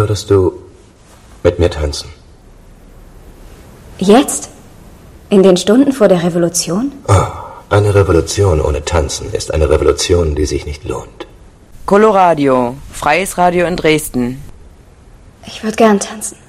Würdest du mit mir tanzen? Jetzt? In den Stunden vor der Revolution? Oh, eine Revolution ohne Tanzen ist eine Revolution, die sich nicht lohnt. Coloradio, freies Radio in Dresden. Ich würde gern tanzen.